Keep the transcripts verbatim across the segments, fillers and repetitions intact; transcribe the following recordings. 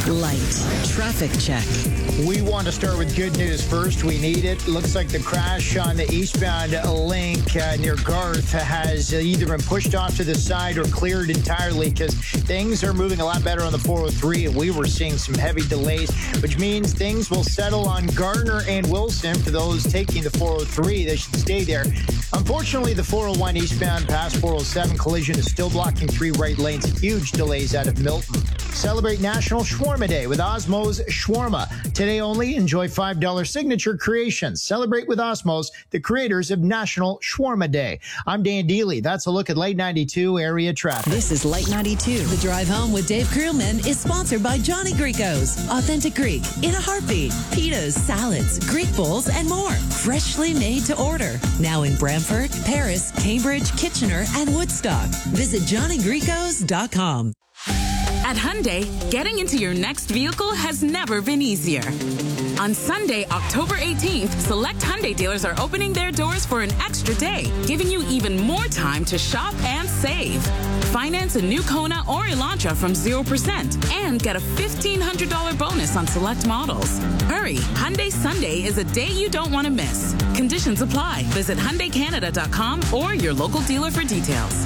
Light traffic check. We want to start with good news first. We need it. Looks like the crash on the eastbound link uh, near Garth has either been pushed off to the side or cleared entirely because things are moving a lot better on the four oh three, and we were seeing some heavy delays, which means things will settle on Gardner and Wilson. For those taking the four oh three, they should stay there. Unfortunately, the four oh one eastbound past four oh seven collision is still blocking three right lanes. Huge delays out of Milton. Celebrate National Shawarma Day with Osmow's Shawarma. Today only, enjoy five dollars signature creations. Celebrate with Osmow's, the creators of National Shawarma Day. I'm Dan Dealey. That's a look at Light ninety-two area traffic. This is Light ninety-two. The drive home with Dave Krillman is sponsored by Johnny Greco's. Authentic Greek in a heartbeat. Pitas, salads, Greek bowls, and more. Freshly made to order. Now in Brantford, Paris, Cambridge, Kitchener, and Woodstock. Visit johnny grecos dot com. At Hyundai, getting into your next vehicle has never been easier. On Sunday, October eighteenth, select Hyundai dealers are opening their doors for an extra day, giving you even more time to shop and save. Finance a new Kona or Elantra from zero percent and get a fifteen hundred dollars bonus on select models. Hurry, Hyundai Sunday is a day you don't want to miss. Conditions apply. Visit Hyundai Canada dot com or your local dealer for details.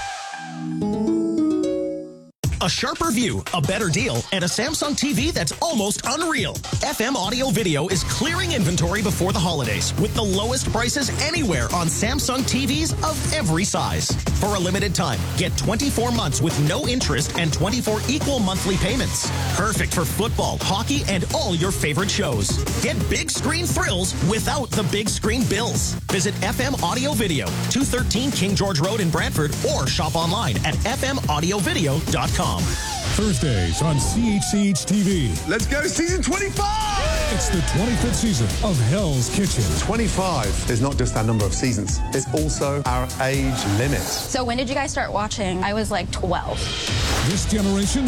A sharper view, a better deal, and a Samsung T V that's almost unreal. F M Audio Video is clearing inventory before the holidays with the lowest prices anywhere on Samsung T Vs of every size. For a limited time, get twenty-four months with no interest and twenty-four equal monthly payments. Perfect for football, hockey, and all your favorite shows. Get big screen thrills without the big screen bills. Visit F M Audio Video, two thirteen King George Road in Brantford, or shop online at f m audio video dot com. Thursdays on C H C H T V. Let's go season twenty-five! It's the twenty-fifth season of Hell's Kitchen. twenty-five is not just our number of seasons, it's also our age limit. So when did you guys start watching? I was like twelve. This generation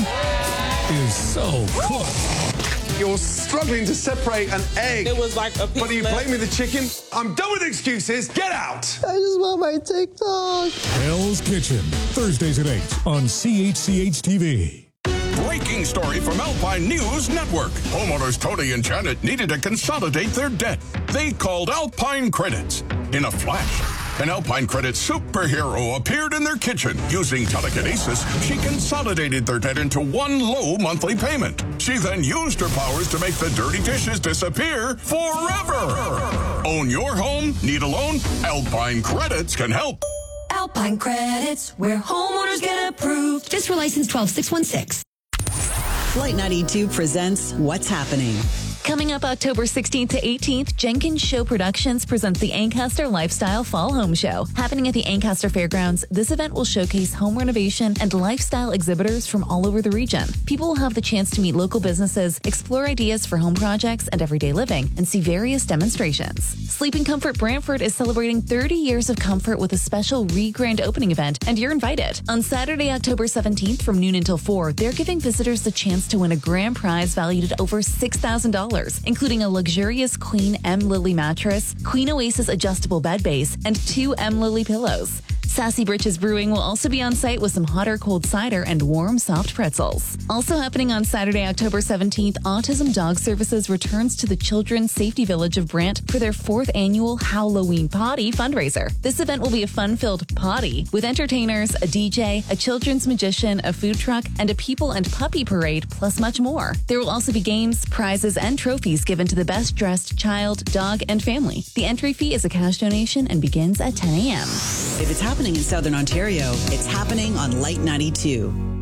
is so cooked. You're struggling to separate an egg. It was like a piece But are you left. playing with the chicken? I'm done with excuses. Get out! I just want my TikTok. Hell's Kitchen. Thursdays at eight on C H C H T V. Breaking story from Alpine News Network. Homeowners Tony and Janet needed to consolidate their debt. They called Alpine Credits. In a flash, an Alpine Credits superhero appeared in their kitchen. Using telekinesis, she consolidated their debt into one low monthly payment. She then used her powers to make the dirty dishes disappear forever. Own your home? Need a loan? Alpine Credits can help. Alpine Credits, where homeowners get approved. Just for license twelve six one six. Light ninety-two presents What's Happening. Coming up October sixteenth to eighteenth, Jenkins Show Productions presents the Ancaster Lifestyle Fall Home Show. Happening at the Ancaster Fairgrounds, this event will showcase home renovation and lifestyle exhibitors from all over the region. People will have the chance to meet local businesses, explore ideas for home projects and everyday living, and see various demonstrations. Sleeping Comfort Brantford is celebrating thirty years of comfort with a special re-grand opening event, and you're invited. On Saturday, October seventeenth from noon until four, they're giving visitors the chance to win a grand prize valued at over six thousand dollars. Including a luxurious Queen M. Lily mattress, Queen Oasis adjustable bed base, and two M. Lily pillows. Sassy Britches Brewing will also be on site with some hot or cold cider and warm, soft pretzels. Also happening on Saturday, October seventeenth, Autism Dog Services returns to the Children's Safety Village of Brant for their fourth annual Halloween Potty fundraiser. This event will be a fun-filled potty with entertainers, a D J, a children's magician, a food truck, and a people and puppy parade, plus much more. There will also be games, prizes, and trophies given to the best dressed child, dog, and family. The entry fee is a cash donation and begins at ten a.m. If it's happening in Southern Ontario, it's happening on Light ninety-two.